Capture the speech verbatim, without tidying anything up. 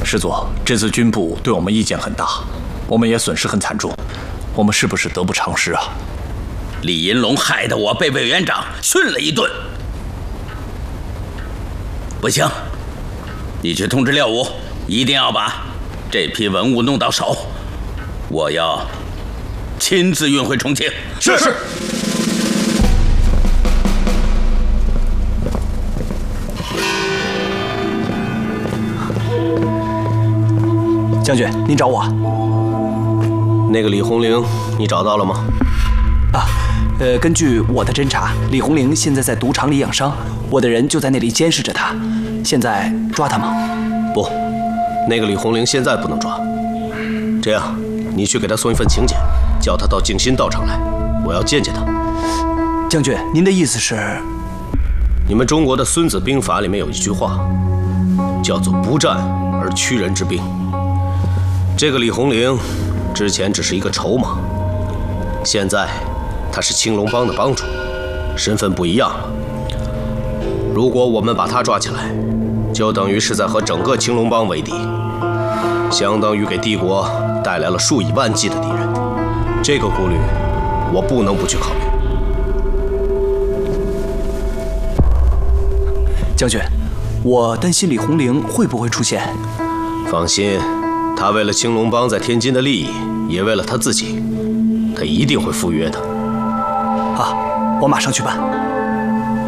师佐，这次军部对我们意见很大，我们也损失很惨重，我们是不是得不偿失啊？ 李银龙害得我被委员长训了一顿。不行，你去通知廖武，一定要把这批文物弄到手，我要亲自运回重庆。 是是。 将军，您找我？ 那个李红玲，你找到了吗？ 啊，呃，根据我的侦查，李红玲现在在赌场里养伤，我的人就在那里监视着她。现在抓她吗？ 不，那个李红玲现在不能抓。这样，你去给她送一份请柬，叫她到静心道场来，我要见见她。 将军，您的意思是？ 你们中国的《孙子兵法》里面有一句话，叫做“不战而屈人之兵”。这个李红玲之前只是一个筹码，现在他是青龙帮的帮主，身份不一样了。如果我们把他抓起来，就等于是在和整个青龙帮为敌，相当于给帝国带来了数以万计的敌人。这个顾虑，我不能不去考虑。 将军，我担心李红玲会不会出现。 放心。他为了青龙帮在天津的利益，也为了他自己，他一定会赴约的。 好，我马上去办。